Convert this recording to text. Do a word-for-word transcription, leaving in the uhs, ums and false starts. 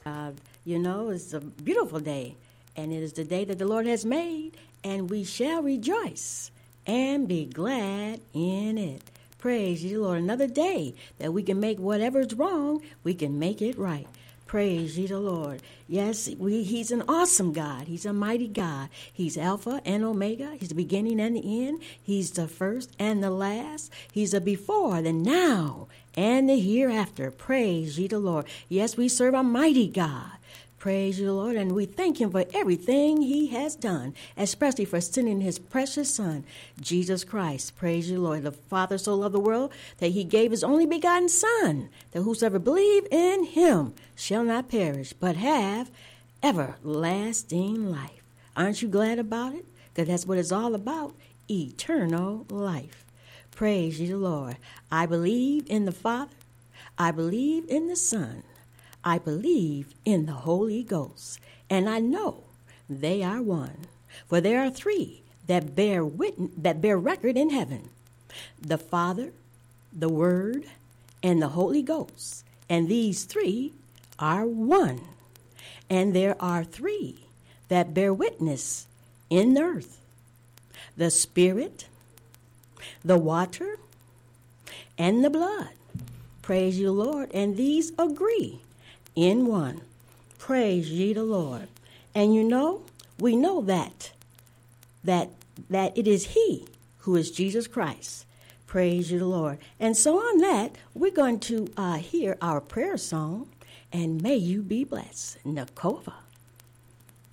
Uh, you know, it's a beautiful day, and it is the day that the Lord has made, and we shall rejoice and be glad in it. Praise you, Lord. Another day that we can make whatever's wrong, we can make it right. Praise ye the Lord. Yes, we, he's an awesome God. He's a mighty God. He's Alpha and Omega. He's the beginning and the end. He's the first and the last. He's the before, the now, and the hereafter. Praise ye the Lord. Yes, we serve a mighty God. Praise you, the Lord, and we thank him for everything he has done, especially for sending his precious Son, Jesus Christ. Praise you, Lord. The Father so loved the world that he gave his only begotten Son, that whosoever believe in him shall not perish, but have everlasting life. Aren't you glad about it? Because that's what it's all about, eternal life. Praise you, the Lord. I believe in the Father. I believe in the Son. I believe in the Holy Ghost, and I know they are one. For there are three that bear witness, that bear record in heaven: the Father, the Word, and the Holy Ghost. And these three are one. And there are three that bear witness in the earth: the Spirit, the water, and the blood. Praise you, Lord. And these agree in one. Praise ye the Lord. And you know, we know that, that, that it is he who is Jesus Christ. Praise you the Lord. And so on that, we're going to uh, hear our prayer song, and may you be blessed. Nakova.